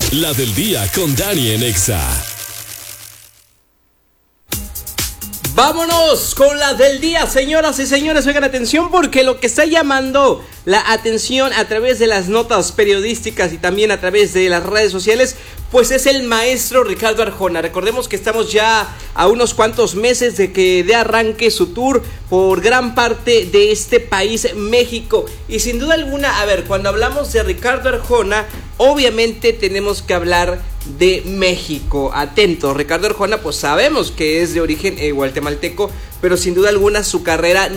La del día con Dani en Exa. Vámonos con la del día, señoras y señores. Oigan, atención, porque lo que está llamando la atención a través de las notas periodísticas y también a través de las redes sociales, pues es el maestro Ricardo Arjona. Recordemos que estamos ya a unos cuantos meses de que dé arranque su tour por gran parte de este país, México. Y sin duda alguna, a ver, cuando hablamos de Ricardo Arjona, obviamente tenemos que hablar de México. Atentos, Ricardo Arjona, pues sabemos que es de origen guatemalteco, pero sin duda alguna su carrera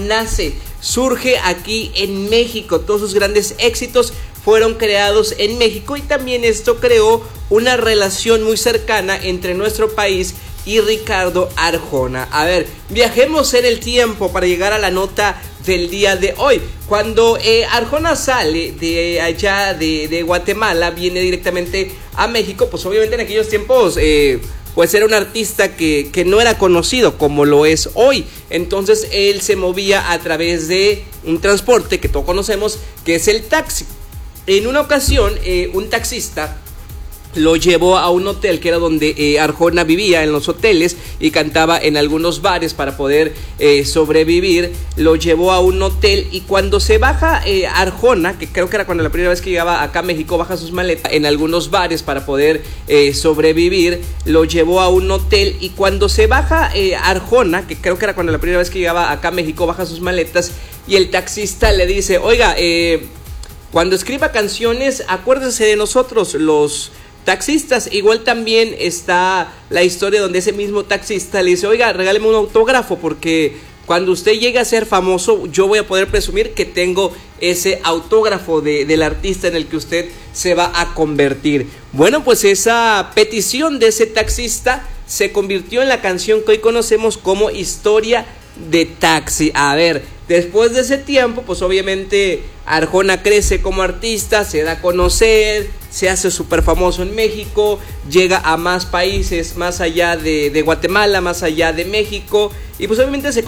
surge aquí en México. Todos sus grandes éxitos fueron creados en México y también esto creó una relación muy cercana entre nuestro país y Ricardo Arjona. A ver, viajemos en el tiempo para llegar a la nota del día de hoy. Cuando Arjona sale de allá de Guatemala, viene directamente a México, pues obviamente en aquellos tiempos pues era un artista que no era conocido como lo es hoy. Entonces él se movía a través de un transporte que todos conocemos, que es el taxi. En una ocasión un taxista lo llevó a un hotel que era donde Arjona vivía, en los hoteles, y cantaba en algunos bares para poder sobrevivir. Lo llevó a un hotel y cuando se baja Arjona, que creo que era cuando la primera vez que llegaba acá a México, baja sus maletas en algunos bares para poder sobrevivir. Lo llevó a un hotel y cuando se baja Arjona, que creo que era cuando la primera vez que llegaba acá a México, baja sus maletas y el taxista le dice: oiga, cuando escriba canciones, acuérdese de nosotros, los taxistas. Igual también está la historia donde ese mismo taxista le dice: oiga, regáleme un autógrafo, porque cuando usted llegue a ser famoso, yo voy a poder presumir que tengo ese autógrafo del artista en el que usted se va a convertir. Bueno, pues esa petición de ese taxista se convirtió en la canción que hoy conocemos como Historia de Taxi. A ver, después de ese tiempo, pues obviamente Arjona crece como artista, se da a conocer, se hace súper famoso en México, llega a más países más allá de Guatemala, más allá de México, y pues obviamente se